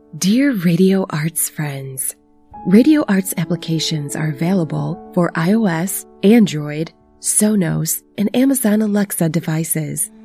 Dear Radio Arts friends, Radio Arts applications are available for iOS, Android, Sonos, and Amazon Alexa devices.